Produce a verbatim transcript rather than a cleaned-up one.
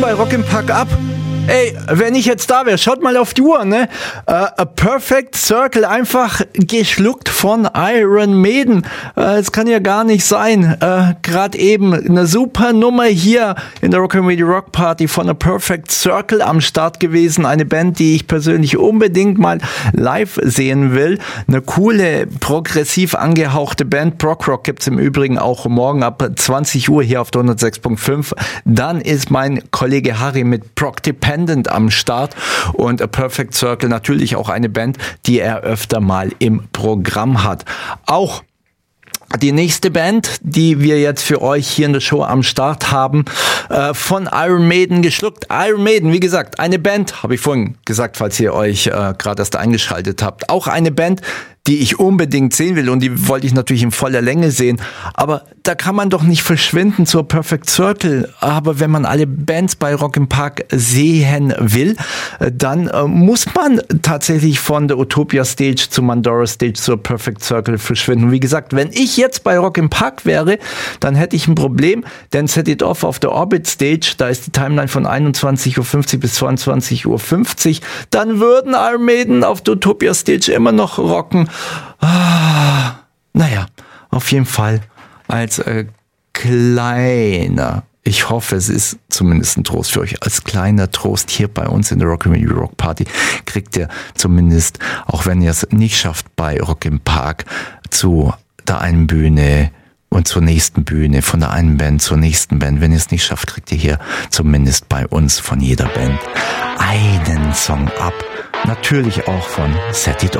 bei Rock im Park ab? Ey, wenn ich jetzt da wäre, schaut mal auf die Uhr, ne? Uh, A Perfect Circle, einfach geschluckt von Iron Maiden. Uh, das kann ja gar nicht sein. Uh, Gerade eben eine super Nummer hier in der Rock and Radio Rock Party von A Perfect Circle am Start gewesen. Eine Band, die ich persönlich unbedingt mal live sehen will. Eine coole, progressiv angehauchte Band. Prog Rock gibt's im Übrigen auch morgen ab zwanzig Uhr hier auf der hundertsechs Komma fünf. Dann ist mein Kollege Harry mit Prog Dependent am Start und A Perfect Circle natürlich auch eine Band, die er öfter mal im Programm hat. Auch die nächste Band, die wir jetzt für euch hier in der Show am Start haben, äh, von Iron Maiden geschluckt. Iron Maiden, wie gesagt, eine Band, habe ich vorhin gesagt, falls ihr euch äh, gerade erst eingeschaltet habt. Auch eine Band, die ich unbedingt sehen will und die wollte ich natürlich in voller Länge sehen. Aber da kann man doch nicht verschwinden zur Perfect Circle. Aber wenn man alle Bands bei Rock im Park sehen will, dann äh, muss man tatsächlich von der Utopia Stage zur Mandora Stage zur Perfect Circle verschwinden. Wie gesagt, wenn ich jetzt bei Rock im Park wäre, dann hätte ich ein Problem, denn Set It Off auf der Orbit Stage, da ist die Timeline von einundzwanzig Uhr fünfzig bis zweiundzwanzig Uhr fünfzig, dann würden Iron Maiden auf der Utopia Stage immer noch rocken. Ah, naja, auf jeden Fall als äh, kleiner, ich hoffe, es ist zumindest ein Trost für euch, als kleiner Trost hier bei uns in der Rock and Radio Rock Party kriegt ihr zumindest, auch wenn ihr es nicht schafft bei Rock im Park, zu der einen Bühne und zur nächsten Bühne, von der einen Band zur nächsten Band. Wenn ihr es nicht schafft, kriegt ihr hier zumindest bei uns von jeder Band einen Song ab. Natürlich auch von Set It Off.